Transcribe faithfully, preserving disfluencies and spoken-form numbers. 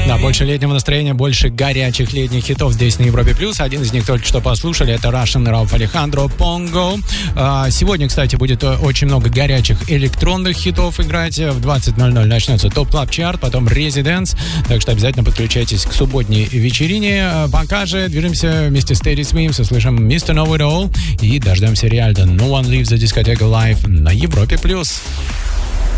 Да, больше летнего настроения, больше горячих летних хитов здесь на Европе+. Один из них только что послушали, это Russian Рауф Алехандро Pongo. Сегодня, кстати, будет очень много горячих электронных хитов играть. В двадцать ноль ноль начнется ТОП Клаб Чарт, потом Residence. Так что обязательно подключайтесь к субботней вечерине. Пока же движемся вместе с Teddy Swims, услышим мистер Know It All и дождемся Риальдо No One Leaves the Discotheque Live на Европе+.